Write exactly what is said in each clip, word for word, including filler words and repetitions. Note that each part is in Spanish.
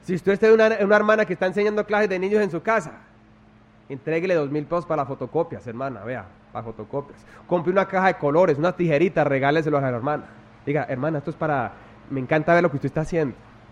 Si usted es una, una hermana que está enseñando clases de niños en su casa, entréguele dos mil pesos para las fotocopias, hermana, vea, para fotocopias. Compre una caja de colores, unas tijeritas, regáleselos a la hermana. Diga, hermana, esto es para, me encanta ver lo que usted está haciendo.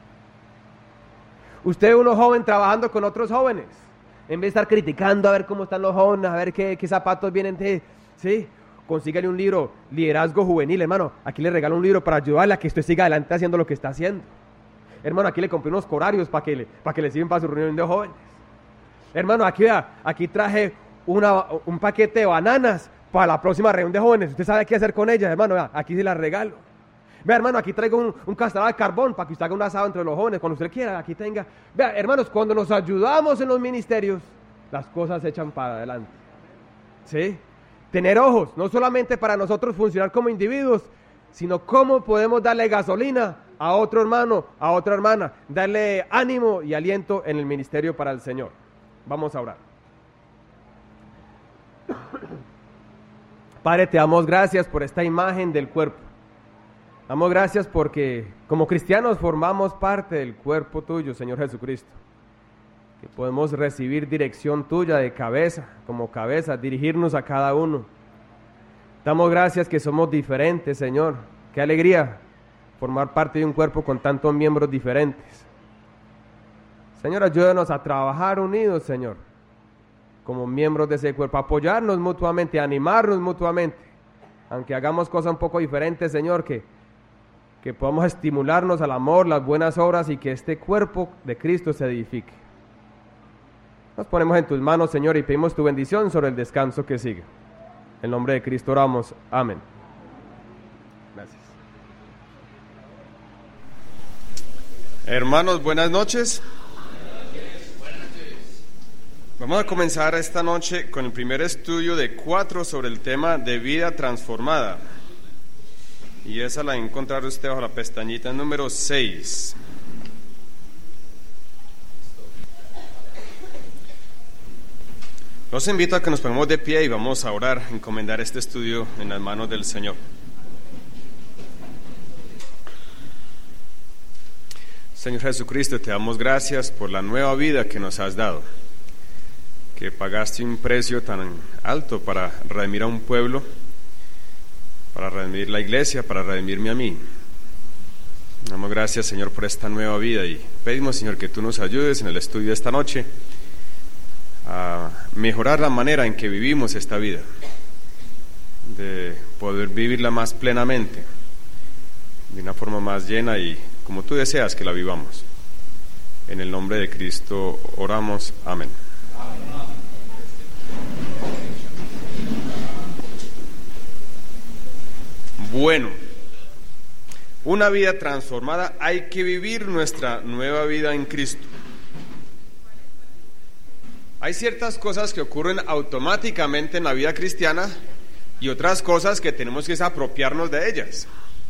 Usted es uno joven trabajando con otros jóvenes, en vez de estar criticando a ver cómo están los jóvenes, a ver qué, qué zapatos vienen de, ¿sí? Consígale un libro, Liderazgo Juvenil, hermano, aquí le regalo un libro para ayudarle a que usted siga adelante haciendo lo que está haciendo. Hermano, aquí le compré unos corarios para que le, para que le sirvan para su reunión de jóvenes. Hermano, aquí vea, aquí traje una, un paquete de bananas para la próxima reunión de jóvenes. Usted sabe qué hacer con ellas, hermano, vea, aquí se las regalo. Vea, hermano, aquí traigo un, un castrador de carbón para que usted haga un asado entre los jóvenes, cuando usted quiera, aquí tenga. Vea, hermanos, cuando nos ayudamos en los ministerios, las cosas se echan para adelante. ¿Sí? Tener ojos, no solamente para nosotros funcionar como individuos, sino cómo podemos darle gasolina a otro hermano, a otra hermana, darle ánimo y aliento en el ministerio para el Señor. Vamos a orar. Padre, te damos gracias por esta imagen del cuerpo. Damos gracias porque como cristianos formamos parte del cuerpo tuyo, Señor Jesucristo. Que podemos recibir dirección tuya de cabeza, como cabeza, dirigirnos a cada uno. Damos gracias que somos diferentes, Señor. Qué alegría formar parte de un cuerpo con tantos miembros diferentes. Señor, ayúdanos a trabajar unidos, Señor, como miembros de ese cuerpo, apoyarnos mutuamente, animarnos mutuamente, aunque hagamos cosas un poco diferentes, Señor, que, que podamos estimularnos al amor, las buenas obras y que este cuerpo de Cristo se edifique. Nos ponemos en tus manos, Señor, y pedimos tu bendición sobre el descanso que sigue. En nombre de Cristo oramos. Amén. Gracias. Hermanos, buenas noches. Vamos a comenzar esta noche con el primer estudio de cuatro sobre el tema de vida transformada. Y esa la encontrar usted bajo la pestañita número seis. Los invito a que nos pongamos de pie y vamos a orar, encomendar este estudio en las manos del Señor. Señor Jesucristo, te damos gracias por la nueva vida que nos has dado, que pagaste un precio tan alto para redimir a un pueblo, para redimir la iglesia, para redimirme a mí. Damos gracias, Señor, por esta nueva vida y pedimos, Señor, que tú nos ayudes en el estudio de esta noche a mejorar la manera en que vivimos esta vida, de poder vivirla más plenamente, de una forma más llena y como tú deseas que la vivamos. En el nombre de Cristo oramos. Amén. Bueno, una vida transformada, hay que vivir nuestra nueva vida en Cristo. Hay ciertas cosas que ocurren automáticamente en la vida cristiana y otras cosas que tenemos que apropiarnos de ellas.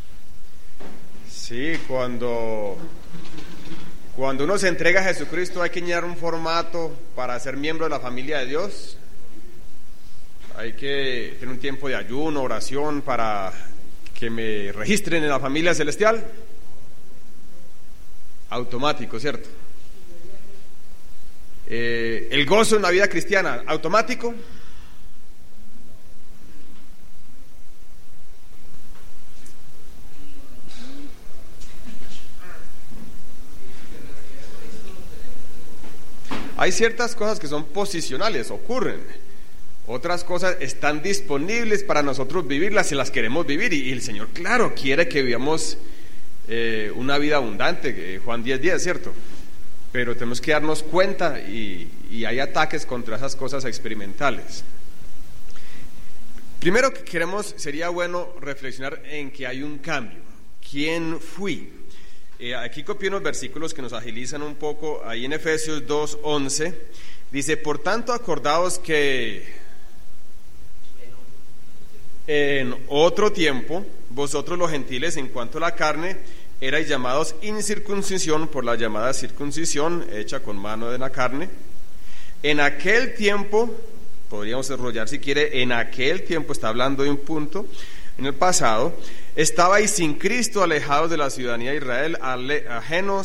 Sí, cuando, cuando uno se entrega a Jesucristo hay que llenar un formato para ser miembro de la familia de Dios. Hay que tener un tiempo de ayuno, oración para que me registren en la familia celestial. Automático, ¿cierto? Eh, el gozo en la vida cristiana, automático. Hay ciertas cosas que son posicionales, ocurren. Otras cosas están disponibles para nosotros vivirlas si las queremos vivir. Y, y el Señor, claro, quiere que vivamos eh, una vida abundante, eh, Juan diez diez, ¿cierto? Pero tenemos que darnos cuenta y, y hay ataques contra esas cosas experimentales. Primero que queremos, sería bueno reflexionar en que hay un cambio. ¿Quién fui? Eh, aquí copié unos versículos que nos agilizan un poco. Ahí en Efesios dos once dice: por tanto acordaos que en otro tiempo vosotros los gentiles en cuanto a la carne erais llamados incircuncisión por la llamada circuncisión hecha con mano de la carne. En aquel tiempo, podríamos desarrollar si quiere, en aquel tiempo, está hablando de un punto, en el pasado, estabais sin Cristo, alejados de la ciudadanía de Israel, ale, ajenos